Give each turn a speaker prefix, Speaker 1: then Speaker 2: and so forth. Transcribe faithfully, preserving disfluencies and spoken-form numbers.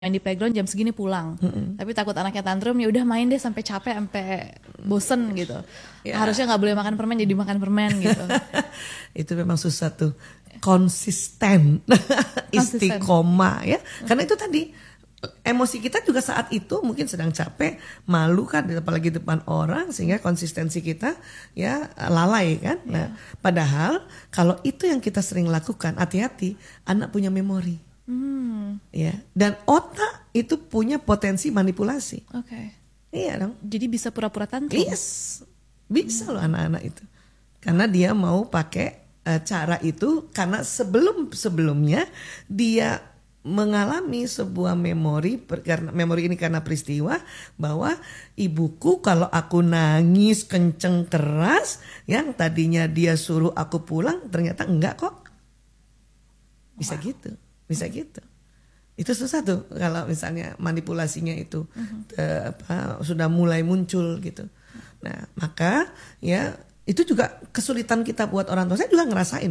Speaker 1: main di playground jam segini pulang,
Speaker 2: Mm-mm.
Speaker 1: tapi takut anaknya tantrum, ya udah main deh sampai capek, sampai bosen gitu.
Speaker 2: Ya.
Speaker 1: Harusnya nggak boleh makan permen, jadi makan permen gitu.
Speaker 2: Itu memang susah tuh, konsisten, istiqomah ya. Karena itu tadi emosi kita juga saat itu mungkin sedang capek, malu kan, apalagi depan orang, sehingga konsistensi kita ya lalai kan. Nah, padahal kalau itu yang kita sering lakukan, hati-hati, anak punya memori.
Speaker 1: Hmm,
Speaker 2: Ya, dan otak itu punya potensi manipulasi.
Speaker 1: oke.
Speaker 2: Iya dong.
Speaker 1: Jadi bisa pura-pura tantrum.
Speaker 2: Yes, bisa loh anak-anak itu. Karena dia mau pakai uh, cara itu karena sebelum sebelumnya dia mengalami sebuah memori per- karena memori ini karena peristiwa bahwa ibuku kalau aku nangis kenceng keras, yang tadinya dia suruh aku pulang ternyata enggak kok. Bisa wow. gitu. Bisa gitu. Itu susah tuh kalau misalnya manipulasinya itu uh-huh. uh, apa, sudah mulai muncul gitu. Nah, maka ya itu juga kesulitan kita buat orang tua. Saya juga ngerasain.